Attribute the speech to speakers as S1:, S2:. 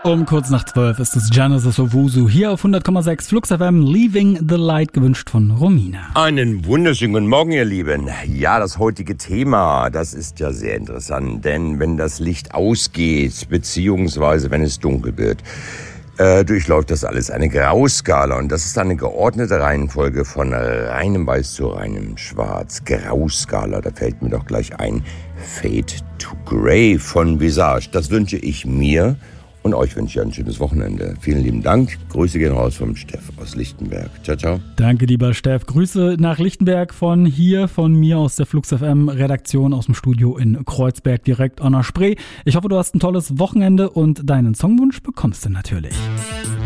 S1: Um kurz nach 12 ist es Genesis Owusu hier auf 100,6 Flux FM, Leaving the Light, gewünscht von Romina.
S2: Einen wunderschönen guten Morgen, ihr Lieben. Ja, das heutige Thema, das ist ja sehr interessant, denn wenn das Licht ausgeht, beziehungsweise wenn es dunkel wird, durchläuft das alles eine Grauskala, und das ist eine geordnete Reihenfolge von reinem Weiß zu reinem Schwarz. Grauskala, da fällt mir doch gleich ein Fade to Grey von Visage. Das wünsche ich mir und euch wünsche ich ein schönes Wochenende. Vielen lieben Dank. Grüße gehen raus vom Steff aus Lichtenberg. Ciao, ciao.
S1: Danke, lieber Steff. Grüße nach Lichtenberg von mir aus der Flux FM Redaktion aus dem Studio in Kreuzberg direkt an der Spree. Ich hoffe, du hast ein tolles Wochenende und deinen Songwunsch bekommst du natürlich.